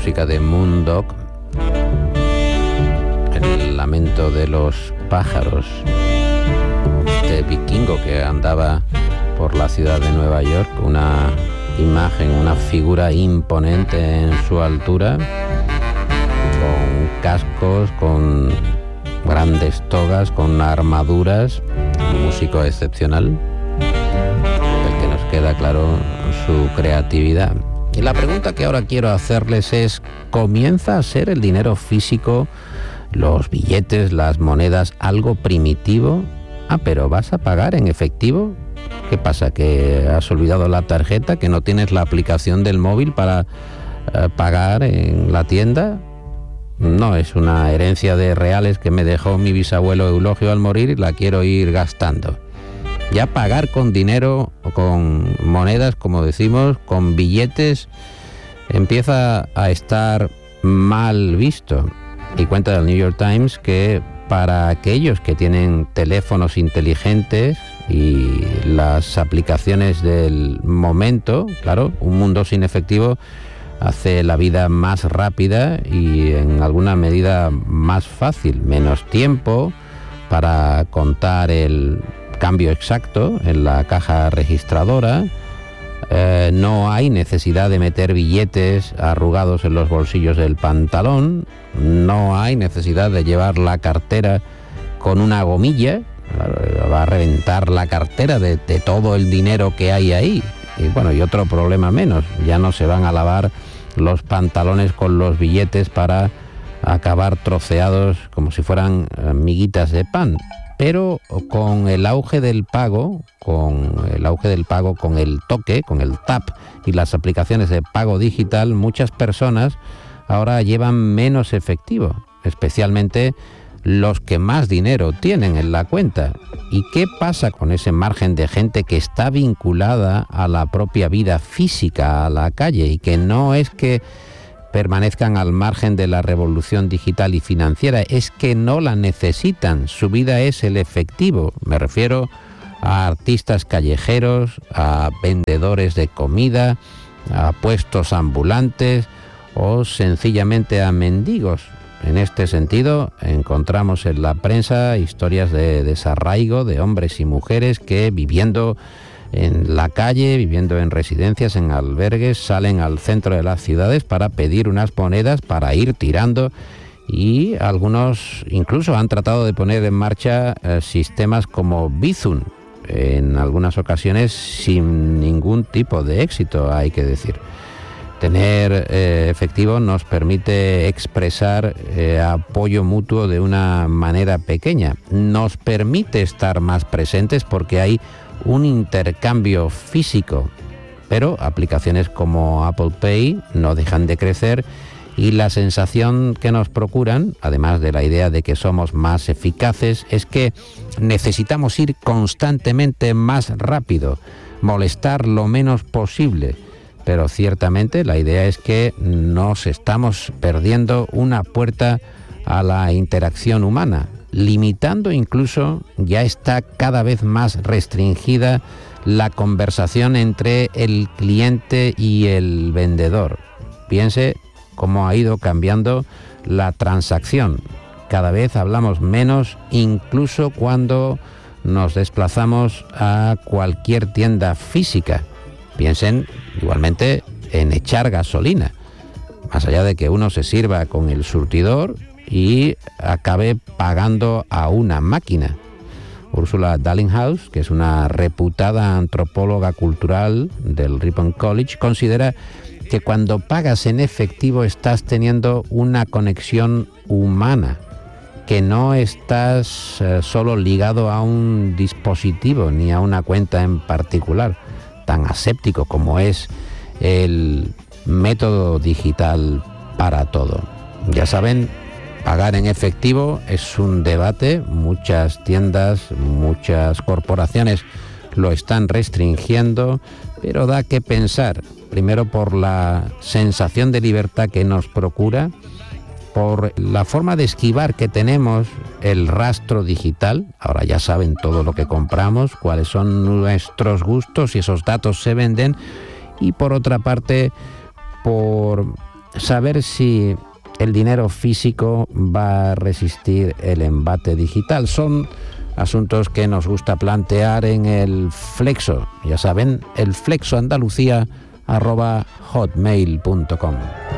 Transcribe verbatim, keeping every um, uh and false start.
música de Moondog, el lamento de los pájaros, este vikingo que andaba por la ciudad de Nueva York, una imagen, una figura imponente en su altura, con cascos, con grandes togas, con armaduras, un músico excepcional, del que nos queda claro su creatividad. Y la pregunta que ahora quiero hacerles es, ¿comienza a ser el dinero físico, los billetes, las monedas, algo primitivo? Ah, pero ¿vas a pagar en efectivo? ¿Qué pasa? ¿Que has olvidado la tarjeta? ¿Que no tienes la aplicación del móvil para eh, pagar en la tienda? No, es una herencia de reales que me dejó mi bisabuelo Eulogio al morir y la quiero ir gastando. Ya pagar con dinero, con monedas, como decimos, con billetes, empieza a estar mal visto. Y cuenta el New York Times que para aquellos que tienen teléfonos inteligentes y las aplicaciones del momento, claro, un mundo sin efectivo hace la vida más rápida y en alguna medida más fácil, menos tiempo para contar el cambio exacto en la caja registradora, eh, no hay necesidad de meter billetes arrugados en los bolsillos del pantalón, no hay necesidad de llevar la cartera con una gomilla, va a reventar la cartera de, de todo el dinero que hay ahí. Y bueno, y otro problema menos, ya no se van a lavar los pantalones con los billetes para acabar troceados como si fueran miguitas de pan. Pero con el auge del pago, con el auge del pago, con el toque, con el tap y las aplicaciones de pago digital, muchas personas ahora llevan menos efectivo, especialmente los que más dinero tienen en la cuenta. ¿Y qué pasa con ese margen de gente que está vinculada a la propia vida física, a la calle, y que no es que permanezcan al margen de la revolución digital y financiera, es que no la necesitan? Su vida es el efectivo. Me refiero a artistas callejeros, a vendedores de comida, a puestos ambulantes o sencillamente a mendigos. En este sentido, encontramos en la prensa historias de desarraigo de hombres y mujeres que, viviendo en la calle, viviendo en residencias, en albergues, salen al centro de las ciudades para pedir unas monedas para ir tirando, y algunos incluso han tratado de poner en marcha eh, sistemas como Bizum, en algunas ocasiones sin ningún tipo de éxito, hay que decir. Tener eh, efectivo nos permite expresar eh, apoyo mutuo de una manera pequeña, nos permite estar más presentes porque hay un intercambio físico, pero aplicaciones como Apple Pay no dejan de crecer, y la sensación que nos procuran, además de la idea de que somos más eficaces, es que necesitamos ir constantemente más rápido, molestar lo menos posible. Pero ciertamente la idea es que nos estamos perdiendo una puerta a la interacción humana, limitando incluso, ya está cada vez más restringida la conversación entre el cliente y el vendedor. Piense cómo ha ido cambiando la transacción. Cada vez hablamos menos, incluso cuando nos desplazamos a cualquier tienda física. Piensen igualmente en echar gasolina, más allá de que uno se sirva con el surtidor y acabe pagando a una máquina. Ursula Dallinghouse, que es una reputada antropóloga cultural del Ripon College, considera que cuando pagas en efectivo estás teniendo una conexión humana, que no estás eh, solo ligado a un dispositivo ni a una cuenta en particular, tan aséptico como es el método digital para todo. Ya saben, pagar en efectivo es un debate, muchas tiendas, muchas corporaciones lo están restringiendo, pero da que pensar, primero por la sensación de libertad que nos procura, por la forma de esquivar que tenemos el rastro digital. Ahora ya saben todo lo que compramos, cuáles son nuestros gustos y esos datos se venden. Y por otra parte, por saber si el dinero físico va a resistir el embate digital. Son asuntos que nos gusta plantear en el Flexo. Ya saben, el flexoandalucía arroba hotmail punto com.